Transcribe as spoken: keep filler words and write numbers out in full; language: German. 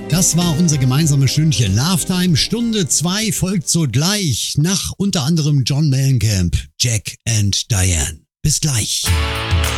Das war unser gemeinsames Stündchen Love Time. Stunde zwei folgt sogleich nach unter anderem John Mellencamp, Jack and Diane. Bis gleich.